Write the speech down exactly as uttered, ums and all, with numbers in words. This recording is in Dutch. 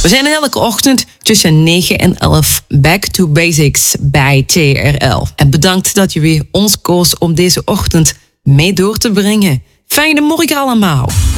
We zijn elke ochtend tussen negen en elf back to basics bij T R L. En bedankt dat je weer ons koos om deze ochtend mee door te brengen. Fijne morgen allemaal.